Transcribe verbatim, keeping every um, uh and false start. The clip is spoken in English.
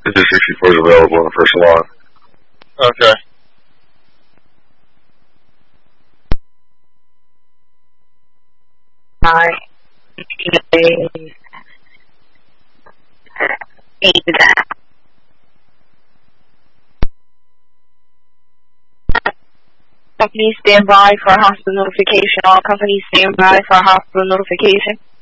This is sixty-four is available in the first lot. Okay. Hi. Company stand by for hospital notification. All companies stand by for hospital notification.